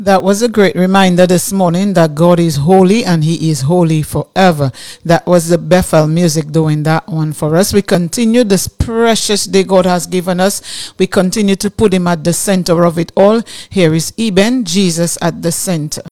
That was a great reminder this morning that God is holy and He is holy forever. That was the Bethel music doing that one for us. We continue this precious day God has given us. We continue to put Him at the center of it all. Here is Eben, Jesus at the center.